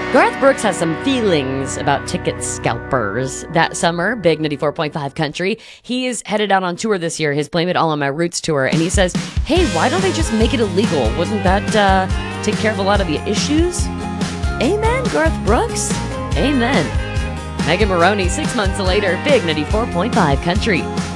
Garth Brooks has some feelings about ticket scalpers. That summer, big 94.5 country, he is headed out on tour this year, his Blame It All on My Roots tour, and he says, hey, why don't they just make it illegal? Wouldn't that take care of a lot of the issues? Amen, Garth Brooks. Amen. Megan Maroney, 6 months later, big 94.5 country.